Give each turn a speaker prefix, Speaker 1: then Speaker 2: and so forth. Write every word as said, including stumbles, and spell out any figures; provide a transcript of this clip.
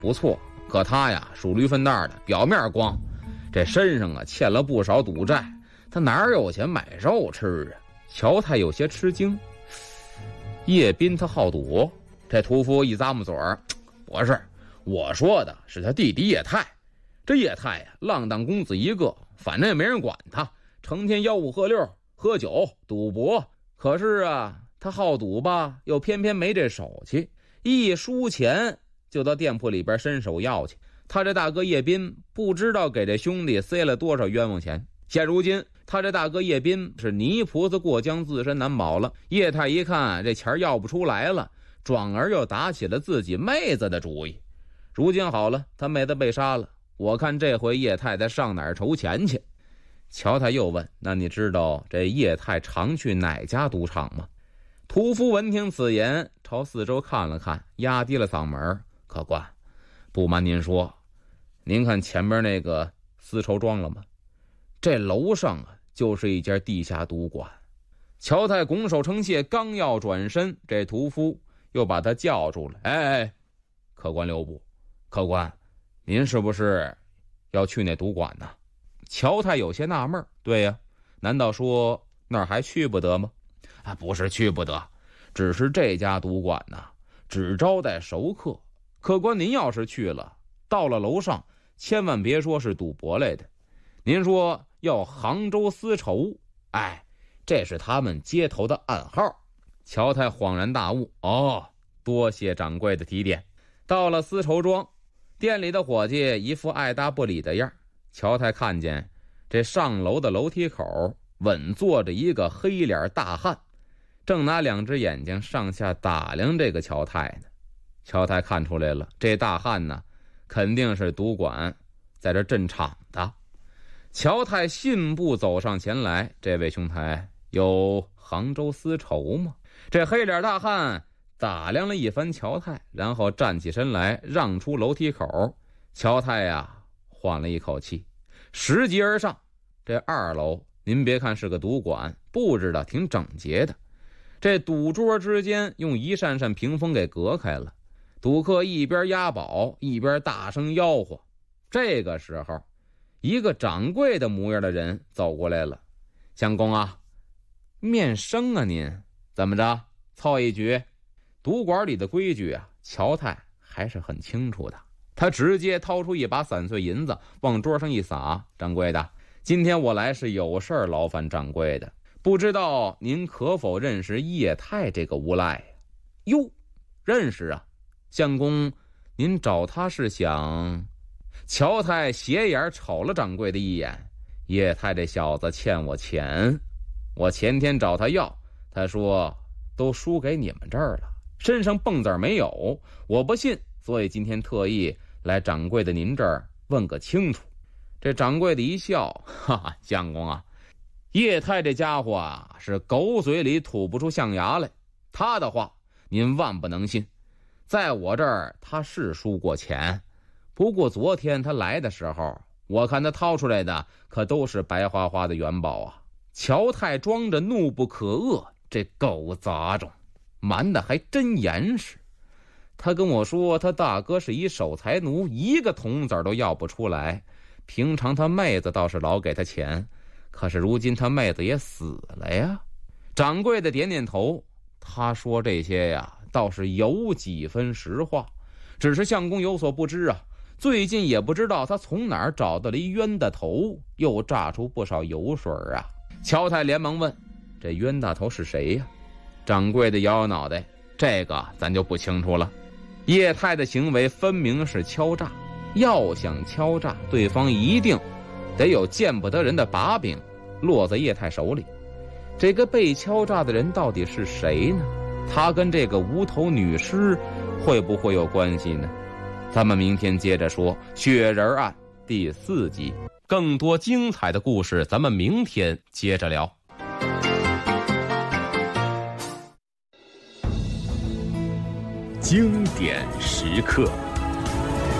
Speaker 1: 不错，可他呀属驴粪蛋的，表面光，这身上啊欠了不少赌债，他哪有钱买肉吃啊？乔太有些吃惊。叶斌他好赌？这屠夫一咂摸嘴儿，不是，我说的是他弟弟叶太。这叶太呀，浪荡公子一个，反正也没人管他，成天吆五喝六，喝酒赌博。可是啊，他好赌吧，又偏偏没这手气，一输钱就到店铺里边伸手要去。他这大哥叶斌不知道给这兄弟塞了多少冤枉钱。现如今他这大哥叶斌是泥菩萨过江，自身难保了。叶太一看这钱要不出来了，转而又打起了自己妹子的主意。如今好了，他妹子被杀了，我看这回叶太太上哪儿筹钱去？乔太又问，那你知道这叶太常去哪家赌场吗？屠夫闻听此言，朝四周看了看，压低了嗓门，客官，不瞒您说，您看前面那个丝绸庄了吗？这楼上啊就是一家地下赌馆。乔太拱手称谢，刚要转身，这屠夫又把他叫住了。哎哎，客官留步，客官，您是不是要去那赌馆呢？乔太有些纳闷，对呀，难道说那儿还去不得吗？啊，不是去不得，只是这家赌馆呢，只招待熟客。客官您要是去了，到了楼上，千万别说是赌博来的。您说要杭州丝绸，哎，这是他们接头的暗号。乔太恍然大悟，哦，多谢掌柜的提点。到了丝绸庄，店里的伙计一副爱答不理的样。乔太看见这上楼的楼梯口稳坐着一个黑脸大汉，正拿两只眼睛上下打量这个乔太呢。乔太看出来了，这大汉呢肯定是赌馆在这镇场的。乔太信步走上前来，这位兄台，有杭州丝绸吗？这黑脸大汉打量了一番乔太，然后站起身来，让出楼梯口。乔太呀缓了一口气，拾级而上。这二楼您别看是个赌馆，布置的挺整洁的，这赌桌之间用一扇扇屏风给隔开了，赌客一边押宝一边大声吆喝。这个时候一个掌柜的模样的人走过来了。相公啊，面生啊，您怎么着凑一局？赌馆里的规矩啊，乔太还是很清楚的。他直接掏出一把散碎银子往桌上一撒，掌柜的，今天我来是有事儿劳烦掌柜的，不知道您可否认识叶太这个无赖呀？哟，认识啊，相公，您找他是想……乔太斜眼瞅了掌柜的一眼，叶太这小子欠我钱，我前天找他要，他说都输给你们这儿了，身上蹦子没有，我不信，所以今天特意来掌柜的您这儿问个清楚。这掌柜的一笑，哈哈，相公啊，叶太这家伙啊是狗嘴里吐不出象牙来，他的话您万不能信。在我这儿他是输过钱，不过昨天他来的时候，我看他掏出来的可都是白花花的元宝啊。乔太装着怒不可遏，这狗杂种瞒得还真严实。他跟我说他大哥是一守财奴，一个铜子都要不出来，平常他妹子倒是老给他钱，可是如今他妹子也死了呀。掌柜的点点头，他说这些呀倒是有几分实话，只是相公有所不知啊，最近也不知道他从哪儿找到了一冤大头，又榨出不少油水啊。乔太连忙问，这冤大头是谁呀？掌柜的摇摇脑袋，这个咱就不清楚了。叶太的行为分明是敲诈，要想敲诈对方，一定得有见不得人的把柄落在叶太手里。这个被敲诈的人到底是谁呢？他跟这个无头女尸会不会有关系呢？咱们明天接着说雪人案第四集，更多精彩的故事咱们明天接着聊。
Speaker 2: 经典时刻。